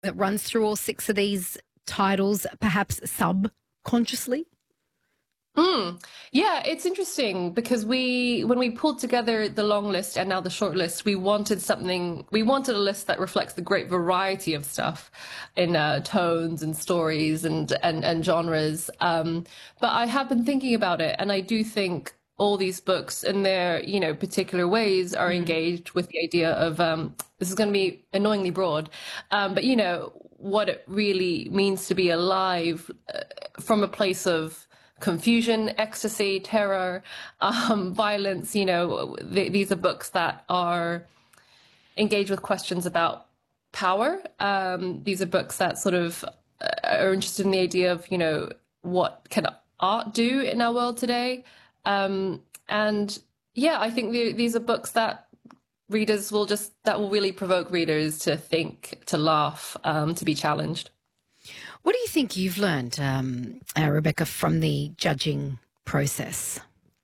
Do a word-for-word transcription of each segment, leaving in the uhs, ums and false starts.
that runs through all six of these titles, perhaps subconsciously? Mm. Yeah, it's interesting because we, when we pulled together the long list and now the short list, we wanted something, we wanted a list that reflects the great variety of stuff in uh, tones and stories and, and, and genres. Um, but I have been thinking about it, and I do think all these books in their, you know, particular ways are engaged with the idea of, um, this is going to be annoyingly broad, um, but, you know, what it really means to be alive uh, from a place of confusion, ecstasy, terror, um, violence. You know, th these are books that are engaged with questions about power. Um, these are books that sort of uh, are interested in the idea of, you know, what can art do in our world today? Um, and yeah, I think the, these are books that readers will just, that will really provoke readers to think, to laugh, um, to be challenged. What do you think you've learned, um, uh, Rebecca, from the judging process?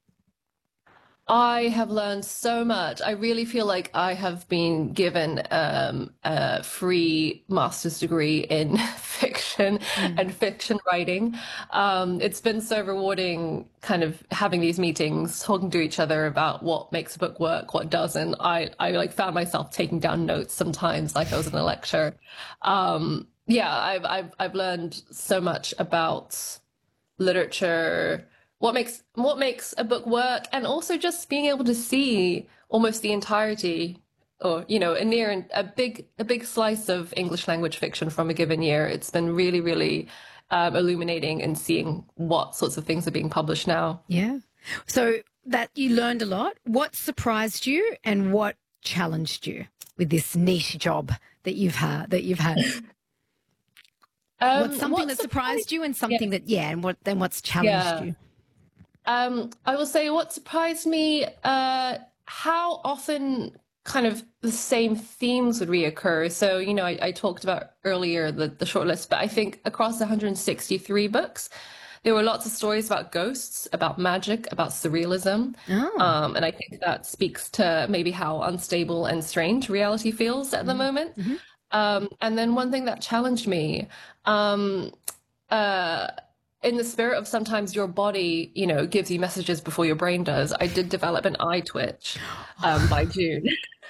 I have learned so much. I really feel like I have been given um, a free master's degree in fiction Mm. and fiction writing. Um, it's been so rewarding kind of having these meetings, talking to each other about what makes a book work, what doesn't. I, I like found myself taking down notes sometimes like I was in a lecture. Um, yeah, I've, I've, I've learned so much about literature, what makes what makes a book work, and also just being able to see almost the entirety, or you know, a near a big a big slice of English language fiction from a given year. It's been really, really um, illuminating in seeing what sorts of things are being published now. Yeah. So that you learned a lot. What surprised you and what challenged you with this niche job that you've had that you've had? What's Um, something what that surprised? surprised you and Yeah, something that, yeah, and what then what's challenged yeah. you? Um, I will say what surprised me, uh, how often kind of the same themes would reoccur. So, you know, I, I talked about earlier the, the short list, but I think across one hundred sixty-three books, there were lots of stories about ghosts, about magic, about surrealism. Oh. Um, and I think that speaks to maybe how unstable and strange reality feels at the moment. Mm-hmm. Um, and then one thing that challenged me, um, uh, in the spirit of sometimes your body, you know, gives you messages before your brain does, I did develop an eye twitch um, by June.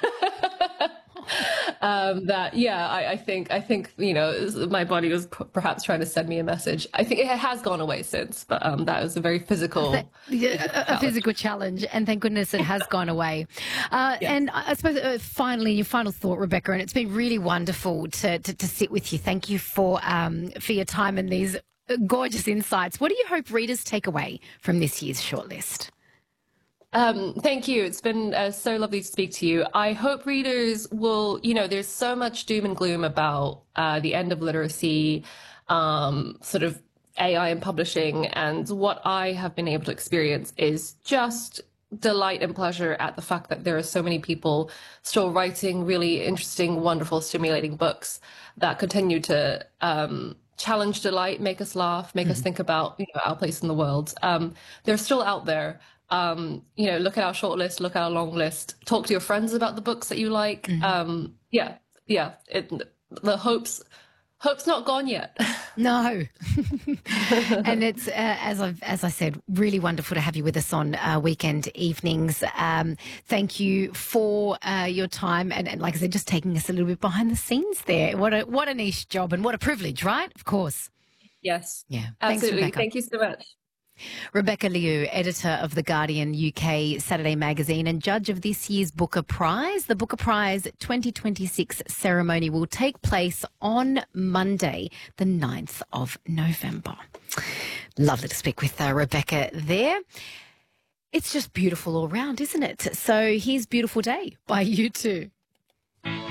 Um, that, yeah, I, I think, I think, you know, my body was p perhaps trying to send me a message. I think it has gone away since, but um, that was a very That, physical, physical yeah, a a challenge. physical challenge, and thank goodness it has gone away. Uh, Yes. and I I suppose uh, finally, your final thought, Rebecca, and it's been really wonderful to, to, to sit with you. Thank you for um, for your time and these uh, gorgeous insights. What do you hope readers take away from this year's shortlist? Um, thank you. It's been uh, so lovely to speak to you. I hope readers will, you know, there's so much doom and gloom about uh, the end of literacy, um, sort of A I in publishing. And what I have been able to experience is just delight and pleasure at the fact that there are so many people still writing really interesting, wonderful, stimulating books that continue to um, challenge, delight, make us laugh, make us Mhm. think about, you know, our place in the world. Um, they're still out there. Um, you know, look at our short list, look at our long list, talk to your friends about the books that you like. Mhm. Um, yeah, yeah. It, the hope's hope's not gone yet. No, and it's uh, as I as I said, really wonderful to have you with us on uh, weekend evenings. Um, thank you for uh, your time, and, and like I said, just taking us a little bit behind the scenes there. What a what a niche job and what a privilege, right? Of course. Yes, Yeah. Thanks, absolutely. Rebecca. Thank you so much. Rebecca Liu, editor of The Guardian U K Saturday magazine and judge of this year's Booker Prize. The Booker Prize twenty twenty-six ceremony will take place on Monday, the ninth of November. Lovely to speak with uh, Rebecca there. It's just beautiful all round, isn't it? So here's Beautiful Day by U two.